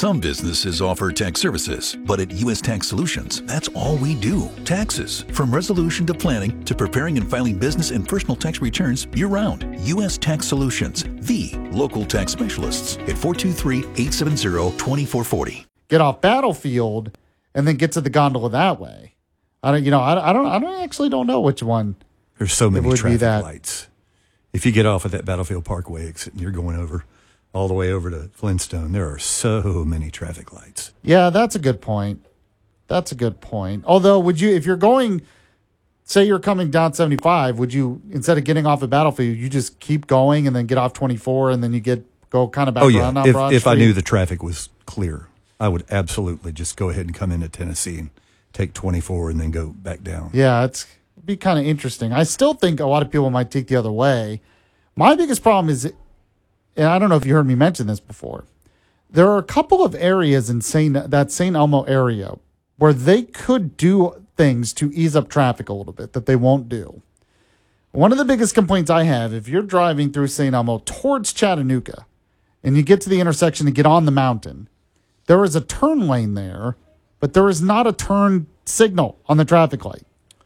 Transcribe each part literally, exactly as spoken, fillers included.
Some businesses offer tax services, but at U S Tax Solutions, that's all we do. Taxes. From resolution to planning to preparing and filing business and personal tax returns year-round. U S Tax Solutions, the local tax specialists at four two three, eight seven zero, two four four zero. Get off Battlefield and then get to the gondola that way. I don't, you know, I, I don't, I don't actually don't know which one. There's so many traffic that. lights. If you get off at that Battlefield Parkway exit and you're going over all the way over to Flintstone, there are so many traffic lights. Yeah, that's a good point. That's a good point. Although, would you, if you're going, say you're coming down seventy-five, would you, instead of getting off at Battlefield, you just keep going and then get off twenty-four and then you get go kind of back oh, yeah. around on if, Broad if Street? I knew the traffic was clear, I would absolutely just go ahead and come into Tennessee and take twenty-four and then go back down. Yeah, it's it'd be kind of interesting. I still think a lot of people might take the other way. My biggest problem is, and I don't know if you heard me mention this before, there are a couple of areas in Saint that Saint Elmo area where they could do things to ease up traffic a little bit that they won't do. One of the biggest complaints I have, if you're driving through Saint Elmo towards Chattanooga and you get to the intersection to get on the mountain, there is a turn lane there, but there is not a turn signal on the traffic light.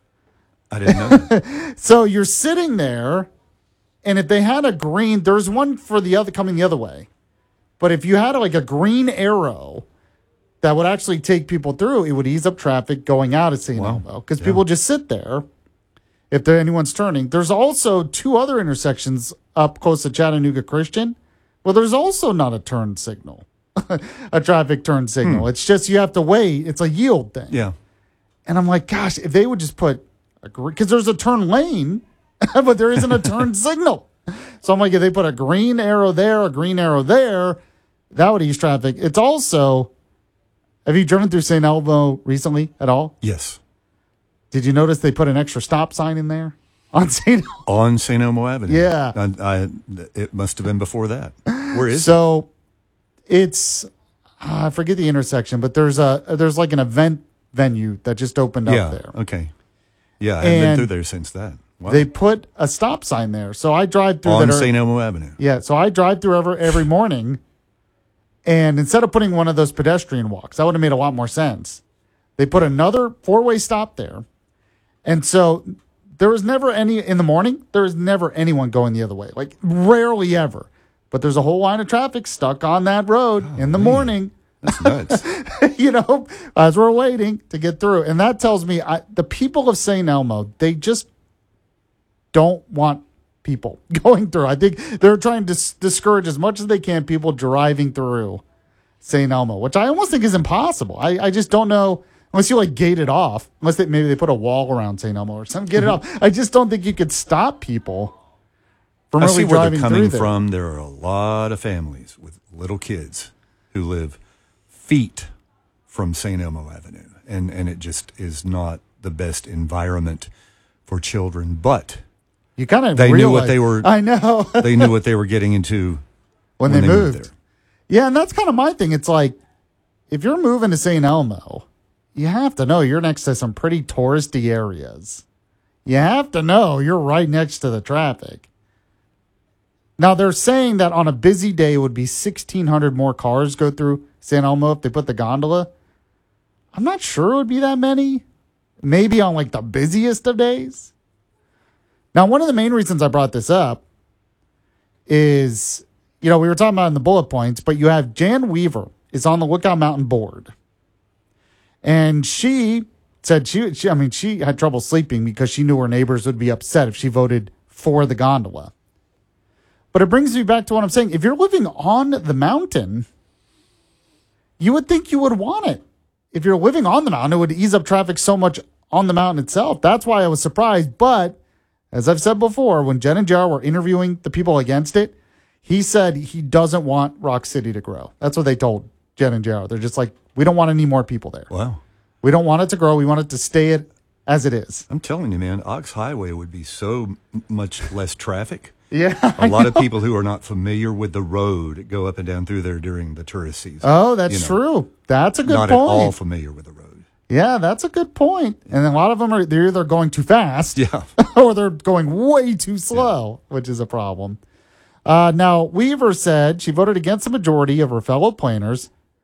I didn't know that. So you're sitting there, and if they had a green, there's one for the other coming the other way. But if you had like a green arrow that would actually take people through, it would ease up traffic going out of Saint Wow. Elmo because Yeah. people just sit there if there anyone's turning. There's also two other intersections up close to Chattanooga Christian where there's also not a turn signal, a traffic turn signal. Hmm. It's just you have to wait. It's a yield thing. Yeah. And I'm like, gosh, if they would just put a green, because there's a turn lane, but there isn't a turn signal. So I'm like, if they put a green arrow there, a green arrow there, that would ease traffic. It's also, have you driven through Saint Elmo recently at all? Yes. Did you notice they put an extra stop sign in there on Saint Elmo? On Saint Elmo Avenue. Yeah. I, I, it must have been before that. Where is So it's, I forget the intersection, but there's a, there's like an event venue that just opened it? up Yeah. there. Okay. Yeah. I haven't been And through there since that. Wow. They put a stop sign there. So I drive through On that. Saint Elmo Avenue. Yeah, so I drive through every, every morning, and instead of putting one of those pedestrian walks, that would have made a lot more sense. They put another four-way stop there, and so there was never any, in the morning, there was never anyone going the other way, like rarely ever. But there's a whole line of traffic stuck on that road Oh, in the man. morning, That's nuts. you know, as we're waiting to get through. And that tells me I, the people of Saint Elmo, they just don't want people going through. I think they're trying to dis- discourage as much as they can people driving through Saint Elmo, which I almost think is impossible. I, I just don't know, unless you like gate it off, unless they, maybe they put a wall around Saint Elmo or something, get it off. I just don't think you could stop people from I really see where driving they're through coming there. from. There are a lot of families with little kids who live feet from Saint Elmo Avenue, and, and it just is not the best environment for children. But You kind of they realize, knew what they were. I know. They knew what they were getting into when, when they, they moved moved. there. Yeah, and that's kind of my thing. It's like, if you're moving to Saint Elmo, you have to know you're next to some pretty touristy areas. You have to know you're right next to the traffic. Now, they're saying that on a busy day, it would be sixteen hundred more cars go through Saint Elmo if they put the gondola. I'm not sure it would be that many. Maybe on like the busiest of days. Now, one of the main reasons I brought this up is, you know, we were talking about in the bullet points, but you have Jan Weaver is on the Lookout Mountain board. And she said she, she, I mean, she had trouble sleeping because she knew her neighbors would be upset if she voted for the gondola. But it brings me back to what I'm saying. If you're living on the mountain, you would think you would want it. If you're living on the mountain, it would ease up traffic so much on the mountain itself. That's why I was surprised. But as I've said before, when Jen and J R were interviewing the people against it, he said he doesn't want Rock City to grow. That's what they told Jen and J R. They're just like, we don't want any more people there. Wow. We don't want it to grow. We want it to stay it as it is. I'm telling you, man, Ox Highway would be so m- much less traffic. Yeah. A lot of people who are not familiar with the road go up and down through there during the tourist season. Oh, that's You know, true. That's a good not point. at all familiar with the road. Yeah, that's a good point. And a lot of them are they're either going too fast Yeah. or they're going way too slow, which is a problem. Uh, now, Weaver said she voted against the majority of her fellow planners